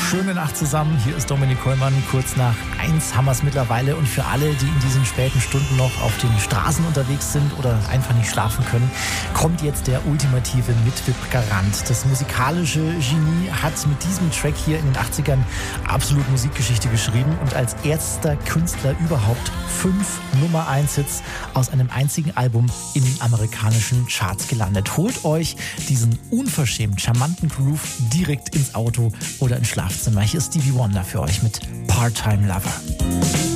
Schöne Nacht zusammen, hier ist Dominik Kollmann, kurz nach 1 haben wir es mittlerweile und für alle, die in diesen späten Stunden noch auf den Straßen unterwegs sind oder einfach nicht schlafen können, kommt jetzt der ultimative Mitwip-Garant. Das musikalische Genie hat mit diesem Track hier in den 80ern absolut Musikgeschichte geschrieben und als erster Künstler überhaupt 5 Nummer-1-Hits aus einem einzigen Album in den amerikanischen Charts gelandet. Holt euch diesen unverschämt charmanten Groove direkt ins Auto oder ins Schlafzimmer. Hier ist Stevie Wonder für euch mit Part-Time Lover.